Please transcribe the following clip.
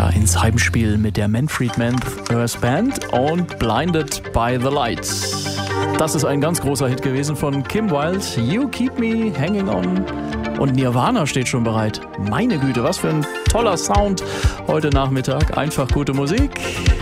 ja, ins Heimspiel mit der Manfred Manthurst Band und Blinded by the Light. Das ist ein ganz großer Hit gewesen von Kim Wilde. You Keep Me Hanging On. Und Nirvana steht schon bereit. Meine Güte, was für ein toller Sound heute Nachmittag. Einfach gute Musik.